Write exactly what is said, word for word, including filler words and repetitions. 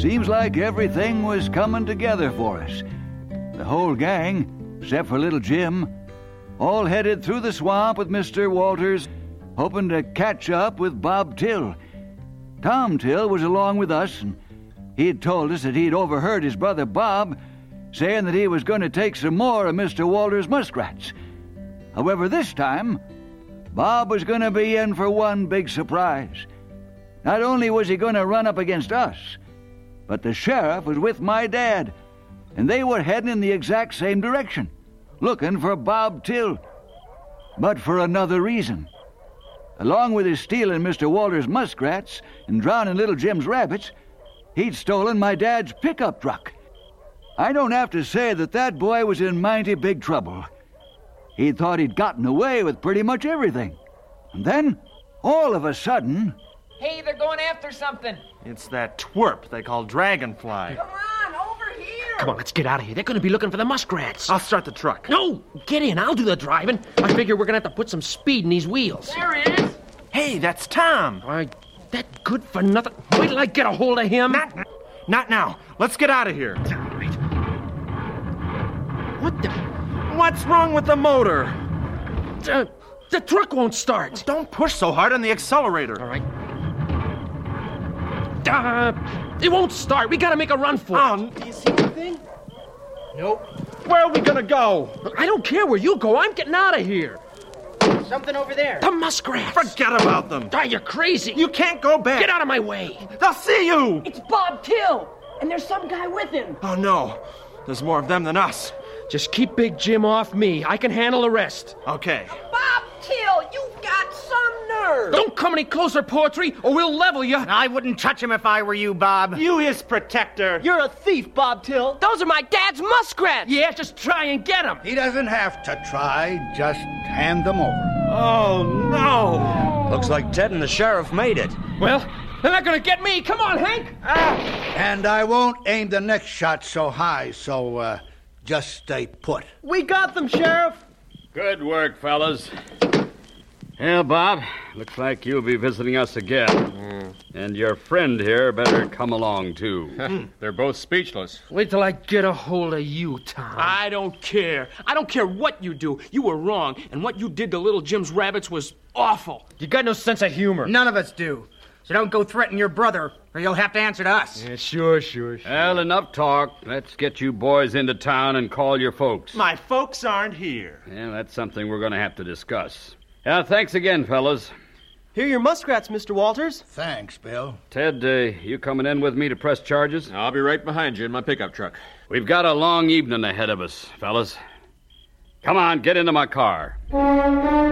Seems like everything was coming together for us. The whole gang, except for little Jim, all headed through the swamp with Mister Walters, hoping to catch up with Bob Till. Tom Till was along with us, and he'd told us that he'd overheard his brother Bob saying that he was going to take some more of Mister Walters' muskrats. However, this time, Bob was going to be in for one big surprise. Not only was he going to run up against us, but the sheriff was with my dad, and they were heading in the exact same direction, looking for Bob Till. But for another reason. Along with his stealing Mister Walters' muskrats and drowning little Jim's rabbits, he'd stolen my dad's pickup truck. I don't have to say that that boy was in mighty big trouble. He thought he'd gotten away with pretty much everything. And then, all of a sudden... Hey, they're going after something. It's that twerp they call Dragonfly. Come on, over here. Come on, let's get out of here. They're going to be looking for the muskrats. I'll start the truck. No, get in. I'll do the driving. I figure we're going to have to put some speed in these wheels. There he is. Hey, that's Tom. Why, that good for nothing. Wait till I get a hold of him. Not, not now. Let's get out of here. All right. What the... What's wrong with the motor? Uh, the truck won't start. Don't push so hard on the accelerator. All right. Uh, it won't start. We gotta make a run for Oh, it. do you see anything? Nope. Where are we gonna go? I don't care where you go. I'm getting out of here. Something over there. The muskrats. Forget about them. Ah, you're crazy. You can't go back. Get out of my way. They'll see you. It's Bob Till, and there's some guy with him. Oh, no. There's more of them than us. Just keep Big Jim off me. I can handle the rest. Okay. Bob Till, you've got some nerve. Don't come any closer, Poetry, or we'll level you. I wouldn't touch him if I were you, Bob. You his protector. You're a thief, Bob Till. Those are my dad's muskrats. Yeah, just try and get him. He doesn't have to try. Just hand them over. Oh, no. Looks like Ted and the sheriff made it. Well, they're not gonna get me. Come on, Hank. Ah. And I won't aim the next shot so high, so uh, just stay put. We got them, Sheriff. Good work, fellas. Well, Bob, looks like you'll be visiting us again. Mm. And your friend here better come along, too. They're both speechless. Wait till I get a hold of you, Tom. I don't care. I don't care what you do. You were wrong, and what you did to little Jim's rabbits was awful. You got no sense of humor. None of us do. So don't go threaten your brother, or you'll have to answer to us. Yeah, sure, sure, sure. Well, enough talk. Let's get you boys into town and call your folks. My folks aren't here. Yeah, that's something we're going to have to discuss. Yeah, thanks again, fellas. Here are your muskrats, Mister Walters. Thanks, Bill. Ted, uh, you coming in with me to press charges? I'll be right behind you in my pickup truck. We've got a long evening ahead of us, fellas. Come on, get into my car.